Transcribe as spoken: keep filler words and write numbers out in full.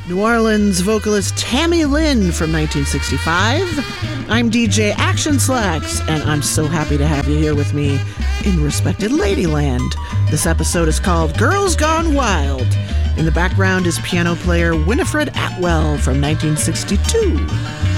New Orleans vocalist Tammy Lynn from nineteen sixty-five. I'm D J Action Slacks, and I'm so happy to have you here with me in respected Ladyland. This episode is called Girls Gone Wild. In the background is piano player Winifred Atwell from nineteen sixty-two.